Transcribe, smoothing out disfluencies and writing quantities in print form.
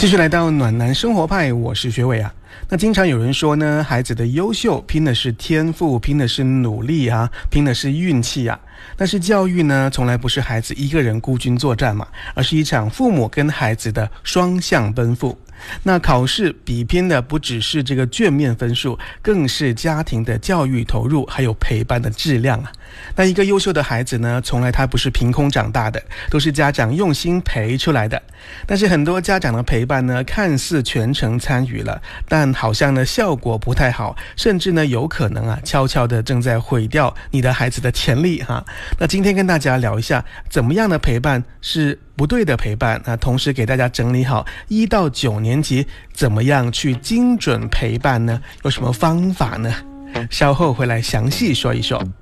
继续来到暖男生活派，我是学伟啊。那经常有人说呢，孩子的优秀拼的是天赋，拼的是努力啊，拼的是运气啊。但是教育呢，从来不是孩子一个人孤军作战嘛，而是一场父母跟孩子的双向奔赴。那考试比拼的不只是这个卷面分数，更是家庭的教育投入，还有陪伴的质量啊。那一个优秀的孩子呢，从来他不是凭空长大的，都是家长用心培出来的。但是很多家长的陪伴呢，看似全程参与了，但好像呢效果不太好，甚至呢有可能悄悄的正在毁掉你的孩子的潜力哈。那今天跟大家聊一下，怎么样的陪伴是不对的陪伴，那同时给大家整理好1到9年级怎么样去精准陪伴呢？有什么方法呢？稍后回来详细说一说。